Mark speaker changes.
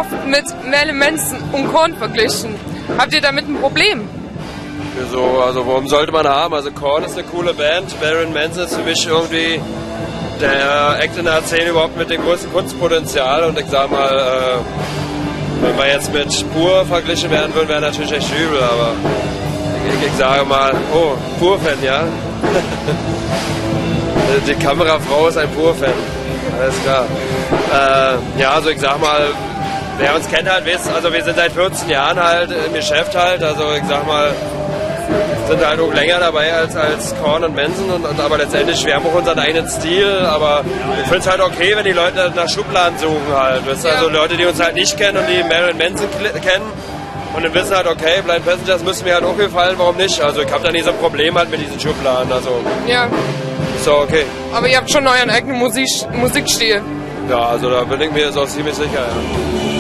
Speaker 1: oft mit Marilyn Manson und Korn verglichen. Habt ihr damit ein Problem?
Speaker 2: Wieso? Also warum sollte man haben? Also Korn ist eine coole Band, Marilyn Manson ist für mich irgendwie der Act in der Szene überhaupt mit dem größten Kunstpotenzial und ich sag mal, wenn wir jetzt mit Pur verglichen werden würden, wäre natürlich echt übel, aber ich sage mal, oh, Pur-Fan, ja? Die Kamerafrau ist ein Pur-Fan, alles klar. Ja, also ich sag mal, wer uns kennt halt, weiß, also wir sind seit 14 Jahren halt im Geschäft halt, also ich sag mal, sind halt auch länger dabei als Korn und Manson, aber letztendlich, wir haben auch unseren eigenen Stil, aber ich finde es halt okay, wenn die Leute nach Schubladen suchen halt, weißt du? Also Leute, die uns halt nicht kennen und die Marilyn Manson kennen und dann wissen halt, okay, Blind Passengers müssen mir halt auch gefallen, warum nicht? Also ich habe da nie so ein Problem halt mit diesen Schubladen, also
Speaker 1: Ja.
Speaker 2: so okay.
Speaker 1: Aber ihr habt schon euren eigenen Musikstil.
Speaker 2: Ja, also da bin ich mir jetzt auch ziemlich sicher, ja.